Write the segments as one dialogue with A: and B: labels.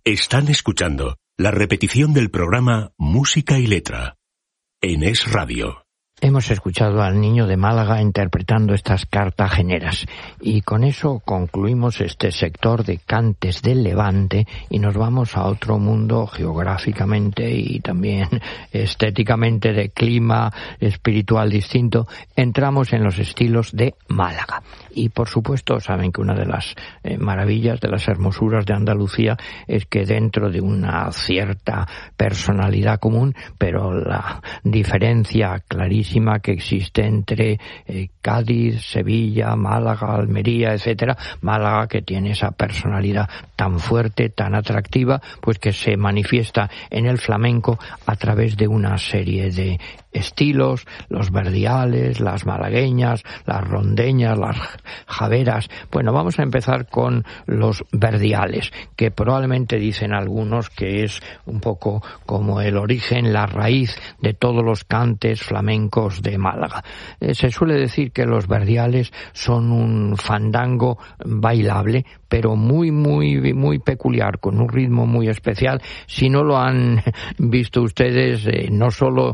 A: Están escuchando la repetición del programa Música y Letra en Es Radio.
B: Hemos escuchado al Niño de Málaga interpretando estas cartageneras y con eso concluimos este sector de cantes del Levante y nos vamos a otro mundo geográficamente y también estéticamente, de clima espiritual distinto. Entramos en los estilos de Málaga y por supuesto saben que una de las maravillas, de las hermosuras de Andalucía es que dentro de una cierta personalidad común, pero la diferencia clarísima que existe entre Cádiz, Sevilla, Málaga, Almería, etcétera. Málaga, que tiene esa personalidad tan fuerte, tan atractiva, pues que se manifiesta en el flamenco a través de una serie de estilos, los verdiales, las malagueñas, las rondeñas, las javeras. Bueno, vamos a empezar con los verdiales, que probablemente dicen algunos que es un poco como el origen, la raíz de todos los cantes flamencos de Málaga. Se suele decir que los verdiales son un fandango bailable, pero muy, muy, muy peculiar, con un ritmo muy especial. Si no lo han visto ustedes, no solo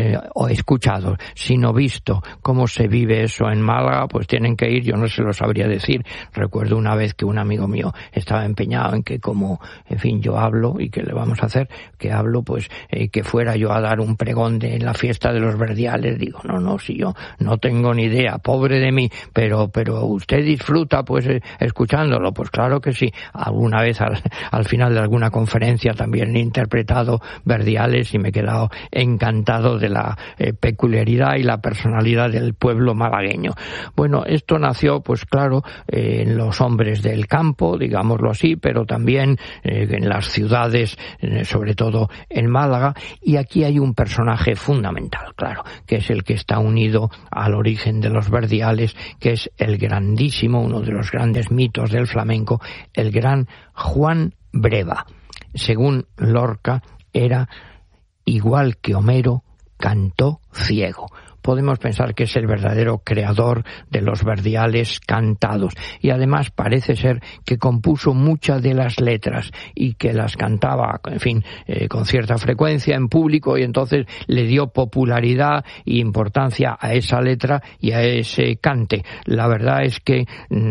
B: o escuchado, sino visto cómo se vive eso en Málaga, pues tienen que ir. Yo no se lo sabría decir. Recuerdo una vez que un amigo mío estaba empeñado en que como, en fin, yo hablo, y que le vamos a hacer, que hablo, pues que fuera yo a dar un pregón en la fiesta de los verdiales. Digo, no, si yo no tengo ni idea, pobre de mí, pero usted disfruta pues escuchándolo. Pues claro que sí. Alguna vez al final de alguna conferencia también he interpretado verdiales y me he quedado encantado de la peculiaridad y la personalidad del pueblo malagueño. Bueno, esto nació, pues claro, en los hombres del campo, digámoslo así, pero también en las ciudades, sobre todo en Málaga, y aquí hay un personaje fundamental, claro, que es el que está unido al origen de los verdiales, que es el grandísimo, uno de los grandes mitos del flamenco, el gran Juan Breva. Según Lorca, era igual que Homero, cantó ciego. Podemos pensar que es el verdadero creador de los verdiales cantados, y además parece ser que compuso muchas de las letras y que las cantaba, en fin, con cierta frecuencia en público, y entonces le dio popularidad e importancia a esa letra y a ese cante. La verdad es que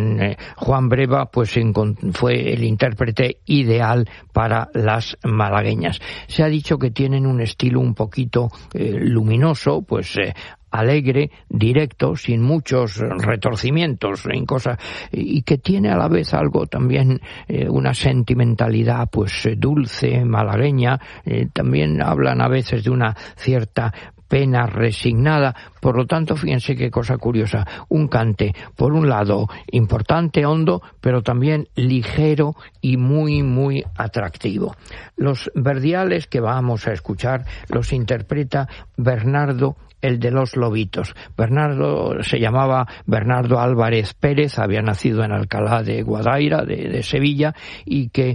B: Juan Breva pues fue el intérprete ideal para las malagueñas. Se ha dicho que tienen un estilo un poquito luminoso, pues alegre, directo, sin muchos retorcimientos en cosas, y que tiene a la vez algo también, una sentimentalidad pues dulce, malagueña. También hablan a veces de una cierta pena resignada. Por lo tanto, fíjense qué cosa curiosa, un cante, por un lado, importante, hondo, pero también ligero y muy, muy atractivo. Los verdiales que vamos a escuchar los interpreta Bernardo, el de los Lobitos. Bernardo se llamaba Bernardo Álvarez Pérez, había nacido en Alcalá de Guadaira, de Sevilla, y que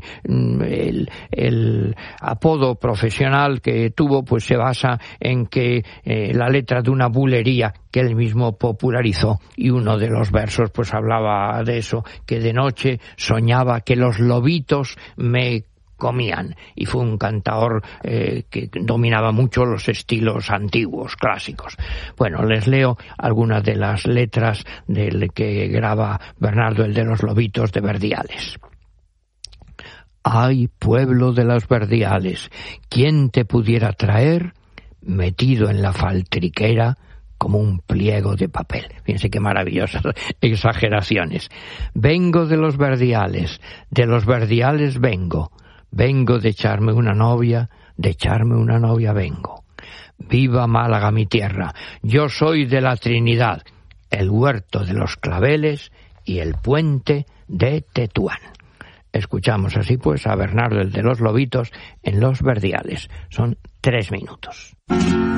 B: el apodo profesional que tuvo pues se basa en que la letra de una bulería que él mismo popularizó, y uno de los versos pues hablaba de eso, que de noche soñaba que los lobitos me comían, y fue un cantador que dominaba mucho los estilos antiguos, clásicos. Bueno, les leo algunas de las letras del que graba Bernardo, el de los Lobitos, de verdiales. Ay, pueblo de los verdiales, ¿quién te pudiera traer metido en la faltriquera como un pliego de papel? Fíjense qué maravillosas exageraciones. Vengo de los verdiales vengo de echarme una novia, vengo. Viva Málaga, mi tierra, yo soy de la Trinidad, el huerto de los claveles y el puente de Tetuán. Escuchamos así pues a Bernardo, el de los Lobitos, en los verdiales. Son 3 minutos.